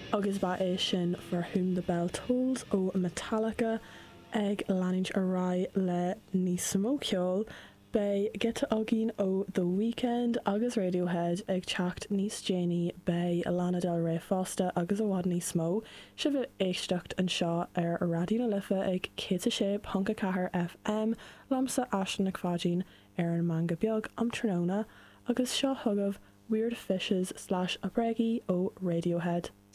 agus ba é sin For Whom the Bell Tolls ó Metallica ag leanúint a rá le níos smó ceol. Bei gita agin ó The Weeknd agus Radiohead ag teacht níos déanaí bei Lana Del Rey fásta agus óhád níos mó, si bheith éisteacht an seo ar Radio na Lifa ag 107.4 FM lamsa astan na fáidín ar an manga beag am Tróna agus seo thugah Weird Fishes / a Breggy ó Radiohead.